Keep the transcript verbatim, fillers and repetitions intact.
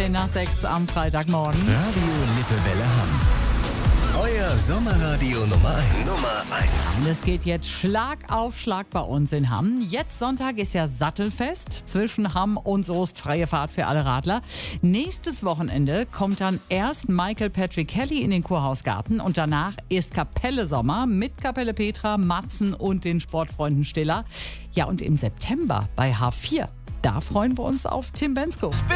zehn nach sechs am Freitagmorgen. Radio Lippewelle Hamm. Euer Sommerradio Nummer eins. Nummer eins. Und es geht jetzt Schlag auf Schlag bei uns in Hamm. Jetzt Sonntag ist ja Sattelfest zwischen Hamm und Soest. Freie Fahrt für alle Radler. Nächstes Wochenende kommt dann erst Michael Patrick Kelly in den Kurhausgarten und danach ist Kapelle Sommer mit Kapelle Petra, Matzen und den Sportfreunden Stiller. Ja, und im September bei H vier, da freuen wir uns auf Tim Bendzko.